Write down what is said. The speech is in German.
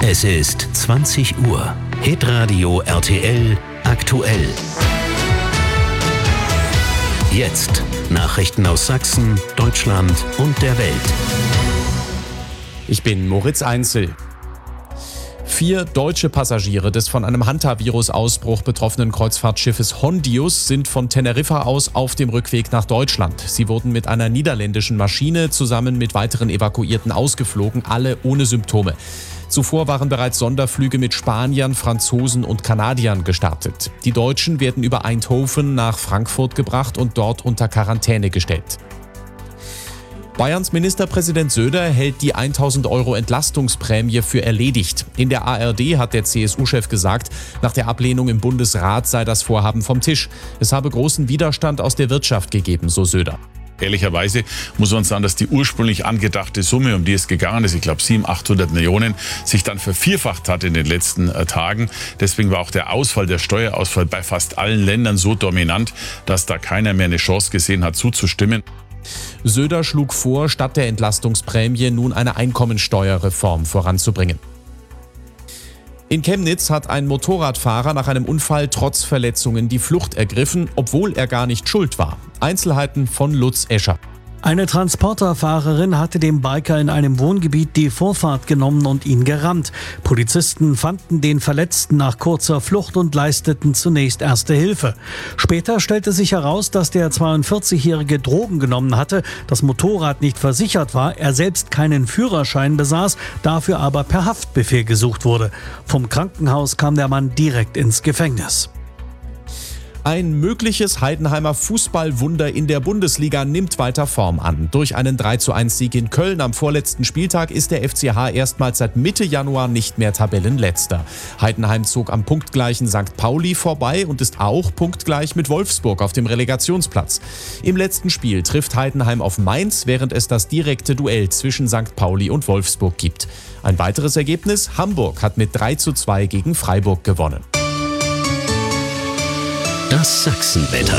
Es ist 20 Uhr. Hitradio RTL aktuell. Jetzt Nachrichten aus Sachsen, Deutschland und der Welt. Ich bin Moritz Einzel. 4 deutsche Passagiere des von einem Hantavirus-Ausbruch betroffenen Kreuzfahrtschiffes Hondius sind von Teneriffa aus auf dem Rückweg nach Deutschland. Sie wurden mit einer niederländischen Maschine zusammen mit weiteren Evakuierten ausgeflogen, alle ohne Symptome. Zuvor waren bereits Sonderflüge mit Spaniern, Franzosen und Kanadiern gestartet. Die Deutschen werden über Eindhoven nach Frankfurt gebracht und dort unter Quarantäne gestellt. Bayerns Ministerpräsident Söder hält die 1.000 € Entlastungsprämie für erledigt. In der ARD hat der CSU-Chef gesagt, nach der Ablehnung im Bundesrat sei das Vorhaben vom Tisch. Es habe großen Widerstand aus der Wirtschaft gegeben, so Söder. Ehrlicherweise muss man sagen, dass die ursprünglich angedachte Summe, um die es gegangen ist, ich glaube 700-800 Millionen, sich dann vervierfacht hat in den letzten Tagen. Deswegen war auch der Ausfall, der Steuerausfall bei fast allen Ländern so dominant, dass da keiner mehr eine Chance gesehen hat, zuzustimmen. Söder schlug vor, statt der Entlastungsprämie nun eine Einkommensteuerreform voranzubringen. In Chemnitz hat ein Motorradfahrer nach einem Unfall trotz Verletzungen die Flucht ergriffen, obwohl er gar nicht schuld war. Einzelheiten von Lutz Escher. Eine Transporterfahrerin hatte dem Biker in einem Wohngebiet die Vorfahrt genommen und ihn gerammt. Polizisten fanden den Verletzten nach kurzer Flucht und leisteten zunächst erste Hilfe. Später stellte sich heraus, dass der 42-Jährige Drogen genommen hatte, das Motorrad nicht versichert war, er selbst keinen Führerschein besaß, dafür aber per Haftbefehl gesucht wurde. Vom Krankenhaus kam der Mann direkt ins Gefängnis. Ein mögliches Heidenheimer Fußballwunder in der Bundesliga nimmt weiter Form an. Durch einen 3:1-Sieg in Köln am vorletzten Spieltag ist der FCH erstmals seit Mitte Januar nicht mehr Tabellenletzter. Heidenheim zog am punktgleichen St. Pauli vorbei und ist auch punktgleich mit Wolfsburg auf dem Relegationsplatz. Im letzten Spiel trifft Heidenheim auf Mainz, während es das direkte Duell zwischen St. Pauli und Wolfsburg gibt. Ein weiteres Ergebnis: Hamburg hat mit 3:2 gegen Freiburg gewonnen. Das Sachsenwetter.